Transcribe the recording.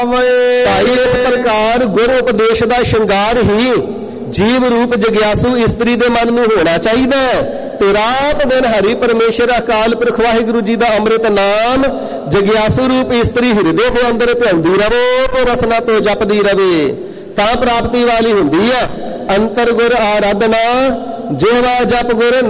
ਭਾਈ ਇਸ ਪ੍ਰਕਾਰ ਗੁਰ ਉਪਦੇਸ਼ ਦਾ ਸ਼ਿੰਗਾਰ ਹੀ ਜੀਵ ਰੂਪ ਜਗਿਆਸੂ ਇਸਤਰੀ ਦੇ ਮਨ ਨੂੰ ਹੋਣਾ ਚਾਹੀਦਾ ਹੈ। ਤੇ ਰਾਤ ਦਿਨ ਹਰੀ ਪਰਮੇਸ਼ਰ ਅਕਾਲ ਪੁਰਖ ਵਾਹਿਗੁਰੂ ਜੀ ਦਾ ਅੰਮ੍ਰਿਤ ਨਾਮ ਜਗਿਆਸੂ ਰੂਪ ਇਸਤਰੀ ਹਿਰਦੇ ਦੇ ਅੰਦਰ ਧਿਆਉਂਦੀ ਰਵੇ ਤੇ ਰਸਨਾ ਤੋਂ ਜਪਦੀ ਰਵੇ, ਤਾਂ ਪ੍ਰਾਪਤੀ ਵਾਲੀ ਹੁੰਦੀ ਹੈ। ਅੰਤਰ ਗੁਰ ਆਰਾਧਨਾ ਜਿਹਵਾ ਜਪ ਗੁਰ